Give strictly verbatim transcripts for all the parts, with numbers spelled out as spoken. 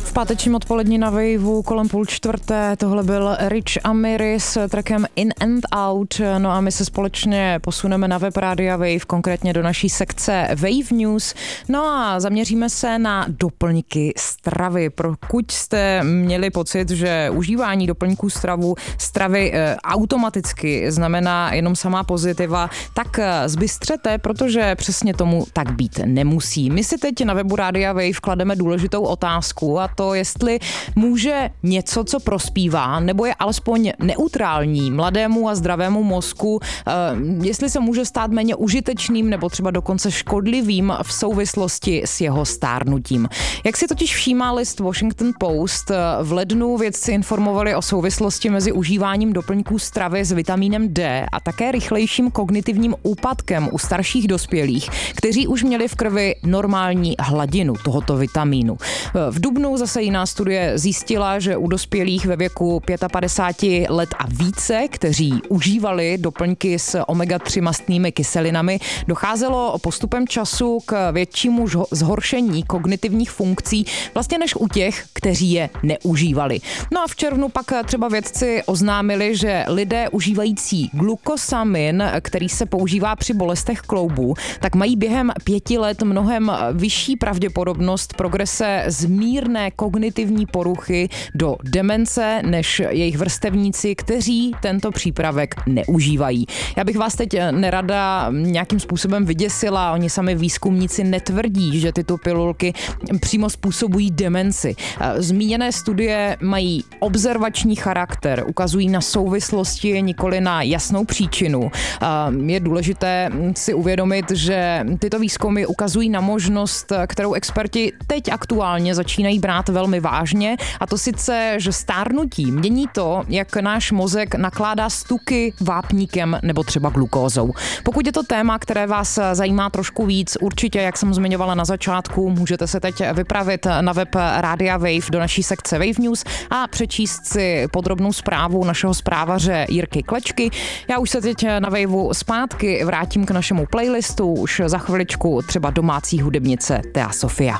V pátečním odpolední na Waveu kolem půl čtvrté tohle byl Rich Amiry s trackem In and Out. No a my se společně posuneme na web Rádia Wave, konkrétně do naší sekce Wave News. No a zaměříme se na doplňky stravy. Pokud jste měli pocit, že užívání doplňků stravu, stravy e, automaticky znamená jenom samá pozitiva, tak e, zbystřete, protože přesně tomu tak být nemusí. My si teď na webu Rádia Wave klademe důležitou otázku, a to jestli může něco, co prospívá, nebo je alespoň neutrální mladému a zdravému mozku, jestli se může stát méně užitečným nebo třeba dokonce škodlivým v souvislosti s jeho stárnutím. Jak si totiž všímá list Washington Post, v lednu vědci informovali o souvislosti mezi užíváním doplňků stravy s vitamínem D a také rychlejším kognitivním úpadkem u starších dospělých, kteří už měli v krvi normální hladinu tohoto vitamínu. V dubnu zase jiná studie zjistila, že u dospělých ve věku padesát pět let a více, kteří užívali doplňky s omega tři mastnými kyselinami, docházelo postupem času k většímu zhoršení kognitivních funkcí vlastně než u těch, kteří je neužívali. No a v červnu pak třeba vědci oznámili, že lidé užívající glukosamin, který se používá při bolestech kloubů, tak mají během pěti let mnohem vyšší pravděpodobnost progrese z mírné kognitivní poruchy do demence než jejich vrstevníci, kteří tento přípravek neužívají. Já bych vás teď nerada nějakým způsobem vyděsila, oni sami výzkumníci netvrdí, že tyto pilulky přímo způsobují demenci. Zmíněné studie mají observační charakter, ukazují na souvislosti, nikoli na jasnou příčinu. Je důležité si uvědomit, že tyto výzkumy ukazují na možnost, kterou experti teď aktuálně začínají brát velmi vážně, a to sice, že stárnutí mění to, jak náš mozek nakládá s tuky, vápníkem nebo třeba glukózou. Pokud je to téma, které vás zajímá trošku víc, určitě, jak jsem zmiňovala na začátku, můžete se teď vypravit na web Rádia Wave do naší sekce Wave News a přečíst si podrobnou zprávu našeho zprávaře Jirky Klečky. Já už se teď na Waveu zpátky vrátím k našemu playlistu, už za chviličku třeba domácí hudebnice Thea Sofia.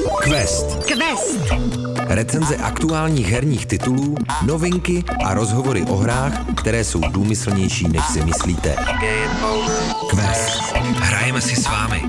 Quest. Quest. Recenze aktuálních herních titulů, novinky a rozhovory o hrách, které jsou důmyslnější, než si myslíte. Quest. Hrajeme si s vámi.